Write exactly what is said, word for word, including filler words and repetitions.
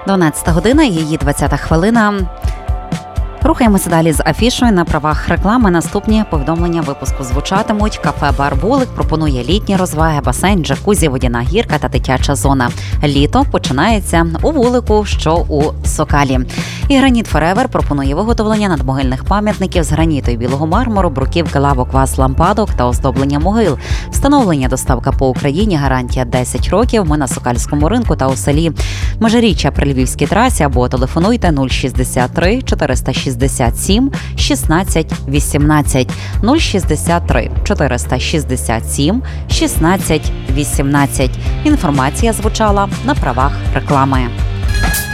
дванадцята година, її двадцята хвилина. Рухаємося далі з афішою на правах реклами. Наступні повідомлення випуску звучатимуть. Кафе «Бар Вулик» пропонує літні розваги, басейн, джакузі, водяна гірка та дитяча зона. Літо починається у Вулику, що у Сокалі. І «Граніт Форевер» пропонує виготовлення надмогильних пам'ятників з граніту і білого мармуру, бруківки, лавок, ваз, лампадок та оздоблення могил. Встановлення, доставка по Україні, гарантія десять років. Ми на Сокальському ринку та у селі Межиріччя при Львівській трасі, або телефонуйте нуль шістдесят три чотириста шістдесят сім шістнадцять вісімнадцять нуль шістдесят три чотириста шістдесят сім шістнадцять вісімнадцять. Інформація звучала на правах реклами.